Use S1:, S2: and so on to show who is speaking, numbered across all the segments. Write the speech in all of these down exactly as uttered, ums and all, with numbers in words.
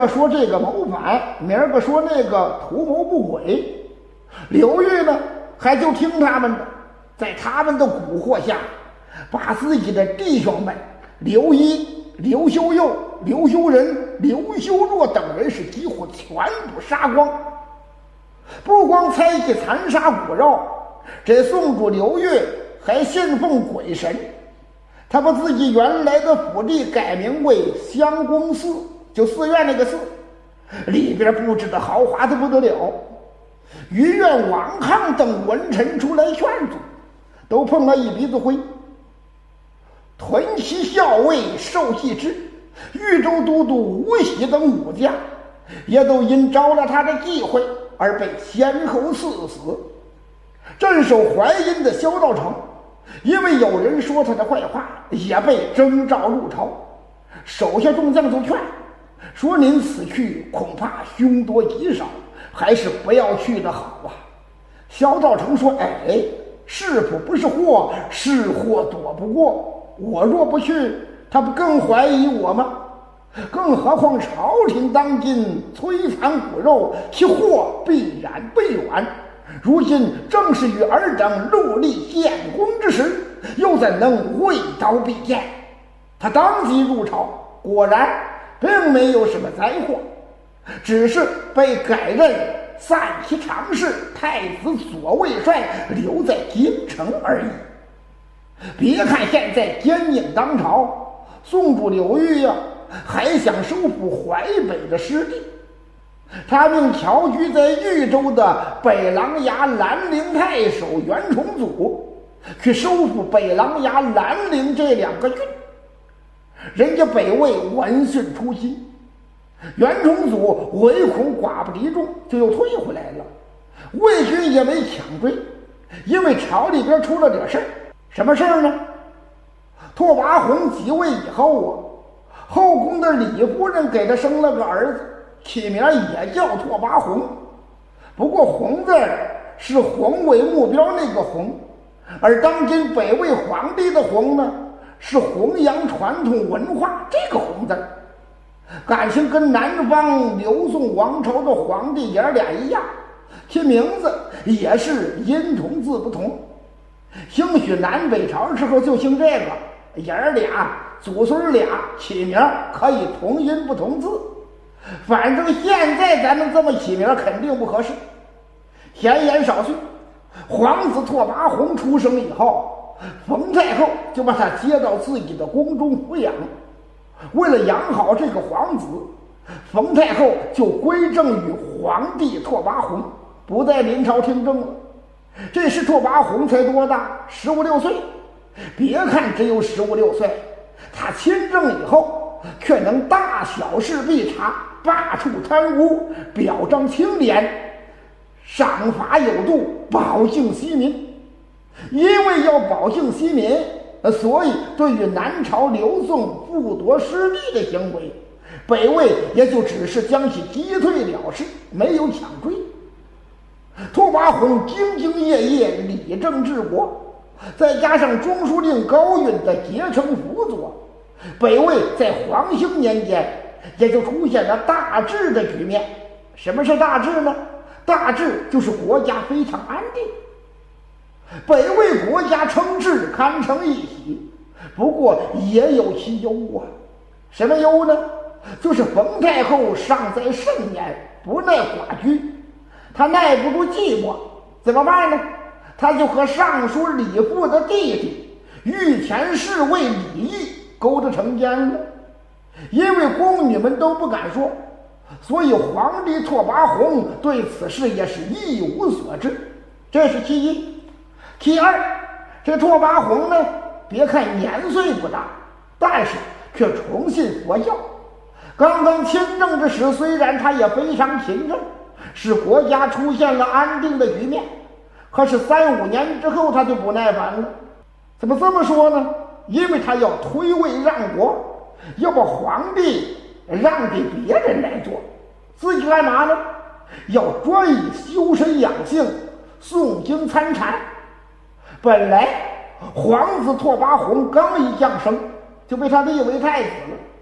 S1: 说这个谋反，明儿个说那个图谋不轨。刘裕呢，还就听他们的，在他们的蛊惑下，把自己的弟兄们刘一、刘修佑、刘修仁、刘修若等人是几乎全部杀光。不光猜忌残杀骨肉，这宋主刘裕还信奉鬼神，他把自己原来的府地改名为襄公寺，就寺院那个寺，里边布置的豪华的不得了。于愿、王亢等文臣出来劝阻，都碰了一鼻子灰。屯骑校尉受系之、豫州都督吴喜等武将，也都因着了他的忌讳而被先后赐死。镇守淮阴的萧道成，因为有人说他的坏话，也被征召入朝。手下众将就劝说：“您此去恐怕凶多吉少，还是不要去的好啊。”萧道成说：“哎，是福不是祸，是祸躲不过。我若不去，他不更怀疑我吗？更何况朝廷当今摧残骨肉，其祸必然不远。如今正是与尔等戮力建功之时，又怎能畏刀必剑？”他当即入朝，果然并没有什么灾祸，只是被改任散骑常侍、太子左卫帅，留在京城而已。别看现在奸佞当朝，宋主刘裕呀、啊，还想收复淮北的失地。他命侨居在豫州的北琅琊兰陵太守袁崇祖去收复北琅琊兰陵这两个郡。人家北魏闻讯出击，袁崇祖唯恐寡不敌众，就又退回来了。魏军也没抢追，因为朝里边出了点事儿。什么事儿呢？拓跋宏即位以后啊，后宫的李夫人给他生了个儿子，起名也叫拓跋宏。不过宏字是宏伟目标那个宏，而当今北魏皇帝的宏呢，是弘扬传统文化这个宏字。感情跟南方刘宋王朝的皇帝爷俩一样，其名字也是音同字不同。兴许南北朝时候就兴这个，爷儿俩祖孙俩起名可以同音不同字。反正现在咱们这么起名肯定不合适。闲言少叙，皇子拓跋宏出生以后，冯太后就把他接到自己的宫中抚养。为了养好这个皇子，冯太后就归政于皇帝拓跋宏，不再临朝听政了。这时拓跋宏才多大？十五六岁。别看只有十五六岁，他亲政以后却能大小事必查，罢黜贪污，表彰清廉，赏罚有度，保境息民。因为要保境息民，所以对于南朝刘宋复夺失地的行为，北魏也就只是将其击退了事，没有抢追。拓跋宏兢兢业业，理政治国，再加上中书令高允的竭诚辅佐，北魏在黄兴年间也就出现了大治的局面。什么是大治呢？大治就是国家非常安定。北魏国家称治堪称一喜，不过也有其忧啊。什么忧呢？就是冯太后尚在盛年，不耐寡居，他耐不住寂寞，怎么办呢？他就和尚书李父的弟弟御前侍卫李毅勾搭成奸了。因为宫女们都不敢说，所以皇帝拓跋宏对此事也是一无所知，这是其一。其二，这拓跋宏呢，别看年岁不大，但是却崇信佛教。刚刚亲政之时，虽然他也非常勤政，使国家出现了安定的局面，可是三五年之后他就不耐烦了。怎么这么说呢？因为他要推位让国，要把皇帝让给别人来做，自己干嘛呢？要专以修身养性，诵经参禅。本来皇子拓跋宏刚一降生就被他立为太子了，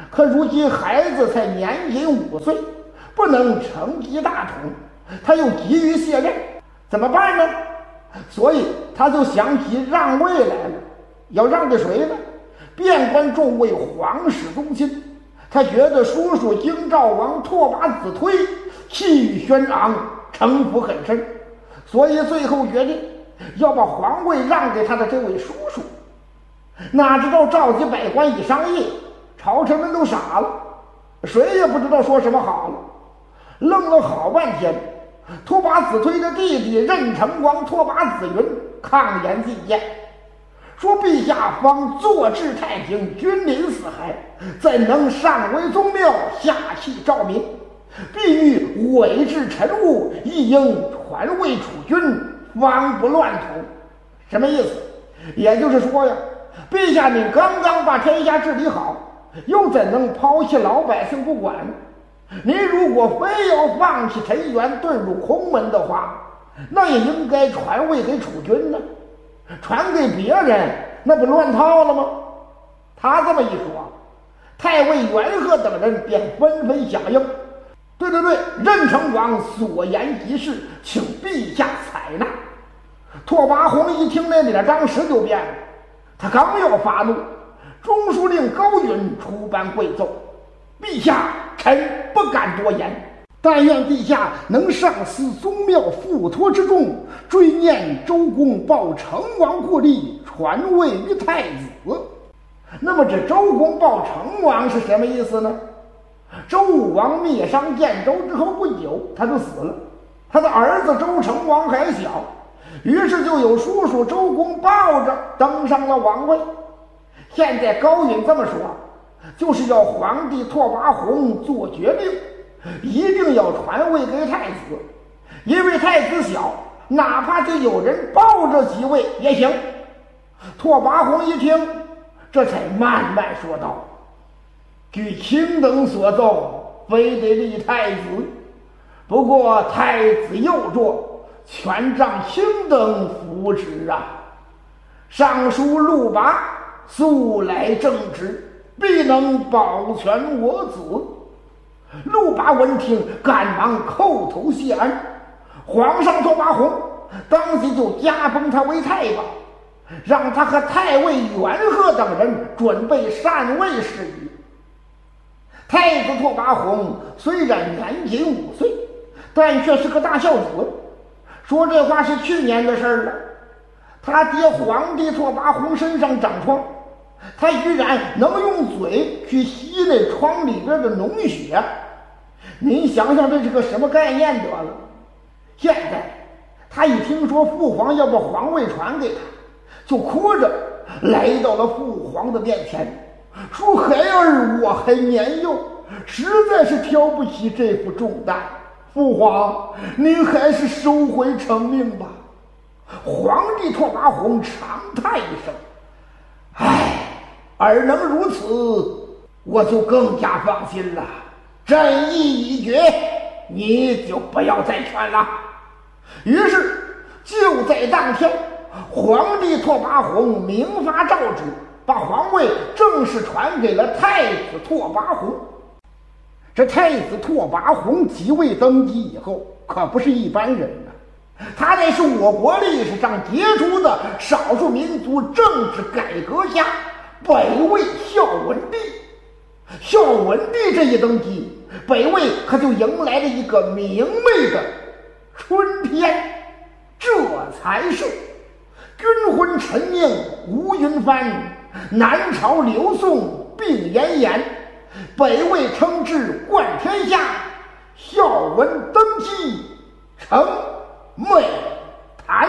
S1: 可如今孩子才年仅五岁，不能承继大统，他又急于卸任，怎么办呢？所以他就想起让位来了。要让给谁呢？遍观众位皇室宗亲，他觉得叔叔京兆王拓跋子推气宇轩昂，城府很深，所以最后决定要把皇位让给他的这位叔叔。哪知道召集百官一商议，朝臣们都傻了，谁也不知道说什么好了。愣了好半天，拓跋子推的弟弟任城王拓跋子云抗言进谏，说陛下方坐治太平，君临四海，怎能上为宗庙，下弃诏民？必欲委治臣务，亦应传位储君，方不乱统。什么意思？也就是说呀，陛下你刚刚把天下治理好，又怎能抛弃老百姓不管？您如果非要放弃陈元，遁入空门的话，那也应该传位给储君呢，传给别人那不乱套了吗？他这么一说，太尉元贺等人便纷纷响应，对对对，任城王所言极是，请陛下采纳。拓跋宏一听那脸当时就变了，他刚要发怒，中书令高允出班跪奏：陛下，臣不敢多言，但愿陛下能上思宗庙付托之重，追念周公报成王过立，传位于太子。那么这周公报成王是什么意思呢？周武王灭商建州之后不久，他就死了，他的儿子周成王还小，于是就有叔叔周公抱着登上了王位。现在高允这么说，就是要皇帝拓跋宏做决定，一定要传位给太子，因为太子小，哪怕就有人抱着即位也行。拓跋宏一听，这才慢慢说道：据卿等所奏，非得立太子，不过太子幼弱，全仗卿等扶持啊。尚书陆拔素来正直，必能保全我子。陆拔闻听，赶忙叩头谢恩。皇上拓跋宏当即就加封他为太保，让他和太尉元贺等人准备禅位事宜。太子拓跋宏虽然年仅五岁，但却是个大孝子。说这话是去年的事了。他爹皇帝拓跋宏身上长疮，他居然能用嘴去吸那疮里边的脓血。您想想这是个什么概念得了。现在他一听说父皇要把皇位传给他，就哭着来到了父皇的面前，说孩儿我还年幼，实在是挑不起这副重担，父皇您还是收回成命吧。皇帝拓跋宏长叹一声：唉，尔能如此，我就更加放心了。朕意已决，你就不要再劝了。于是就在当天，皇帝拓跋宏明发诏旨，把皇位正式传给了太子拓跋宏。这太子拓跋宏即位登基以后，可不是一般人呐，他乃是我国历史上杰出的少数民族政治改革家，北魏孝文帝。孝文帝这一登基，北魏可就迎来了一个明媚的春天。这才是君婚陈宁吴云帆，南朝刘宋并延延，北魏称制冠天下，孝文登基成美谈。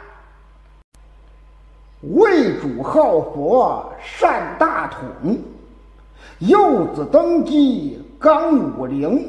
S1: 魏主好佛善大统，幼子登基刚武龄。